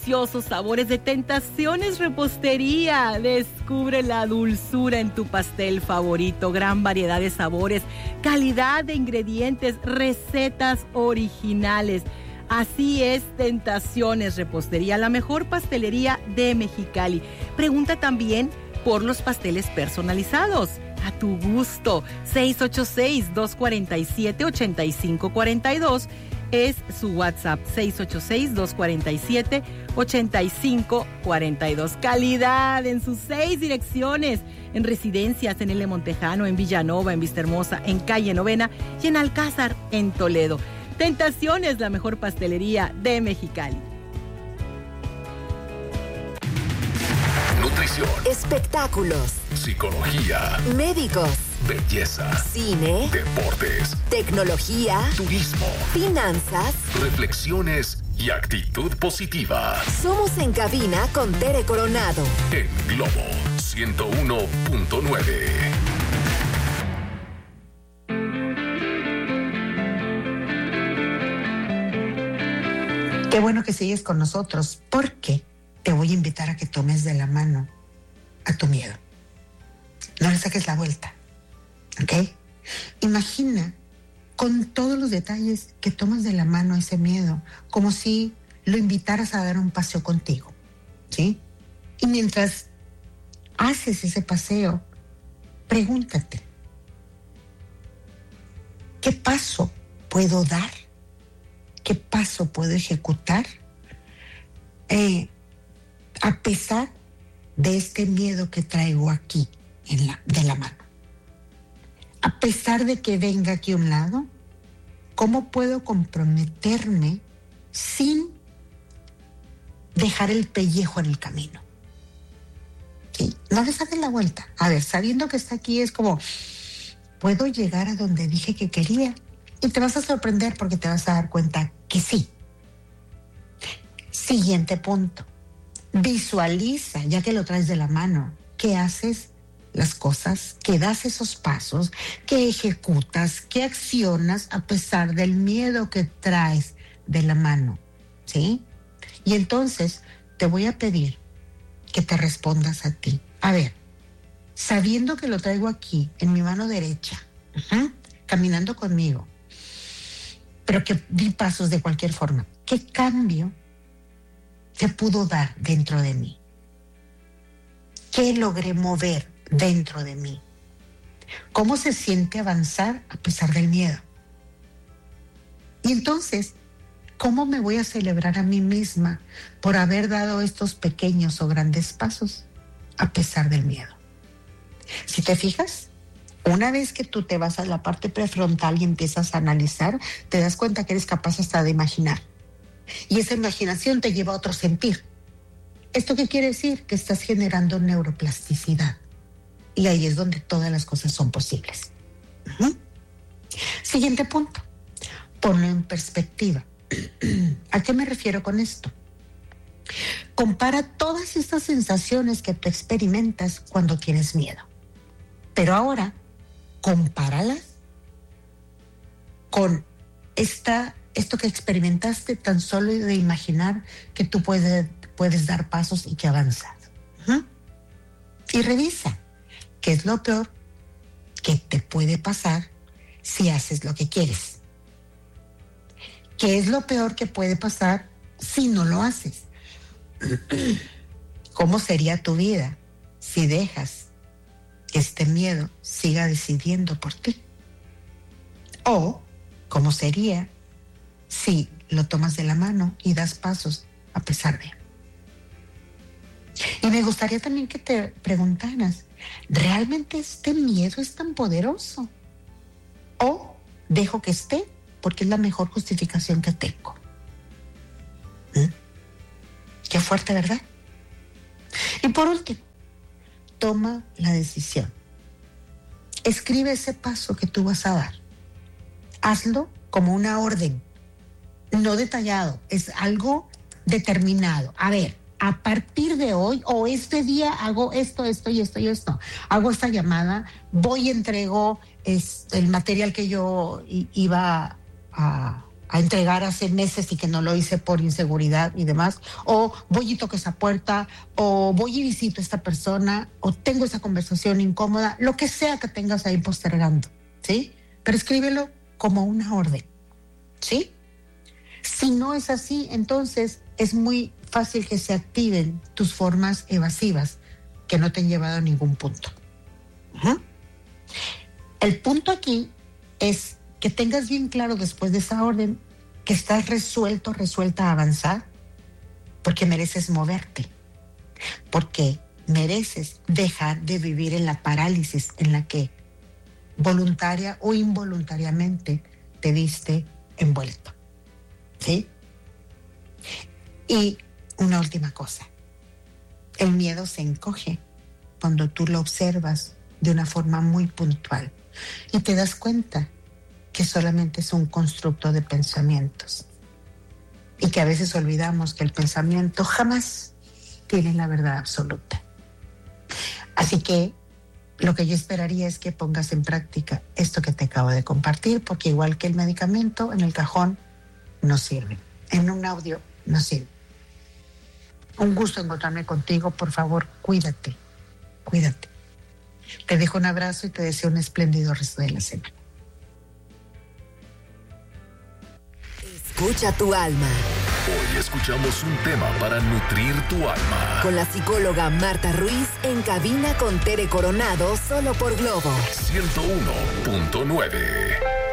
deliciosos sabores de Tentaciones Repostería. Descubre la dulzura en tu pastel favorito. Gran variedad de sabores, calidad de ingredientes, recetas originales. Así es, Tentaciones Repostería, la mejor pastelería de Mexicali. Pregunta también por los pasteles personalizados. A tu gusto. 686-247-8542 es su WhatsApp. 686-247-8542. Calidad en sus 6 direcciones. En residencias, en L. Montejano, en Villanova, en Vistahermosa, en Calle Novena y en Alcázar, en Toledo. Tentaciones, la mejor pastelería de Mexicali. Nutrición, espectáculos, psicología, médicos, belleza, cine, deportes, tecnología, turismo, finanzas, reflexiones y actitud positiva. Somos En Cabina con Tere Coronado. En Globo 101.9. Qué bueno que sigues con nosotros, porque te voy a invitar a que tomes de la mano a tu miedo. No le saques la vuelta, ¿ok? Imagina con todos los detalles que tomas de la mano a ese miedo, como si lo invitaras a dar un paseo contigo, ¿sí? Y mientras haces ese paseo, pregúntate, ¿qué paso puedo dar? ¿Qué paso puedo ejecutar? A pesar de este miedo que traigo aquí de la mano. A pesar de que venga aquí a un lado, ¿cómo puedo comprometerme sin dejar el pellejo en el camino? ¿Sí? No le saques la vuelta. A ver, sabiendo que está aquí es como, ¿puedo llegar a donde dije que quería? Y te vas a sorprender porque te vas a dar cuenta que sí. Siguiente punto. Visualiza, ya que lo traes de la mano, que haces las cosas, que das esos pasos, que ejecutas, que accionas a pesar del miedo que traes de la mano, ¿sí? Y entonces te voy a pedir que te respondas a ti. A ver, sabiendo que lo traigo aquí, en mi mano derecha, caminando conmigo, pero que di pasos de cualquier forma, ¿qué cambio te pudo dar dentro de mí? ¿Qué logré mover dentro de mí? ¿Cómo se siente avanzar a pesar del miedo? Y entonces, ¿cómo me voy a celebrar a mí misma por haber dado estos pequeños o grandes pasos a pesar del miedo? Si te fijas, una vez que tú te vas a la parte prefrontal y empiezas a analizar, te das cuenta que eres capaz hasta de imaginar. Y esa imaginación te lleva a otro sentir. ¿Esto qué quiere decir? Que estás generando neuroplasticidad. Y ahí es donde todas las cosas son posibles. Siguiente punto. Ponlo en perspectiva. ¿A qué me refiero con esto? Compara todas estas sensaciones que tú experimentas cuando tienes miedo. Pero ahora, compáralas con esto que experimentaste tan solo de imaginar que tú puedes dar pasos y que avanzas. Y revisa qué es lo peor que te puede pasar si haces lo que quieres. ¿Qué es lo peor que puede pasar si no lo haces? ¿Cómo sería tu vida si dejas que este miedo siga decidiendo por ti? O, ¿cómo sería si lo tomas de la mano y das pasos a pesar de? Y me gustaría también que te preguntaras, ¿realmente este miedo es tan poderoso? ¿O dejo que esté porque es la mejor justificación que tengo? Qué fuerte, ¿verdad? Y por último, toma la decisión. Escribe ese paso que tú vas a dar. Hazlo como una orden, no detallado, es algo determinado. A ver, a partir de hoy o este día hago esto, esto y esto y esto. Hago esta llamada, voy y entrego el material que yo iba a a entregar hace meses y que no lo hice por inseguridad y demás, o voy y toco esa puerta, o voy y visito a esta persona, o tengo esa conversación incómoda, lo que sea que tengas ahí postergando, ¿sí? Pero escríbelo como una orden, ¿sí? Si no es así, entonces es muy fácil que se activen tus formas evasivas que no te han llevado a ningún punto. Uh-huh. El punto aquí es que tengas bien claro después de esa orden que estás resuelta a avanzar, porque mereces moverte, porque mereces dejar de vivir en la parálisis en la que voluntaria o involuntariamente te viste envuelto, ¿sí? Y una última cosa, el miedo se encoge cuando tú lo observas de una forma muy puntual y te das cuenta que solamente es un constructo de pensamientos y que a veces olvidamos que el pensamiento jamás tiene la verdad absoluta. Así que lo que yo esperaría es que pongas en práctica esto que te acabo de compartir, porque igual que el medicamento, en el cajón no sirve, en un audio no sirve. Un gusto encontrarme contigo, por favor, cuídate. Te dejo un abrazo y te deseo un espléndido resto de la semana. Escucha tu alma. Hoy escuchamos un tema para nutrir tu alma. Con la psicóloga Marta Ruiz en cabina con Tere Coronado, solo por Globo 101.9.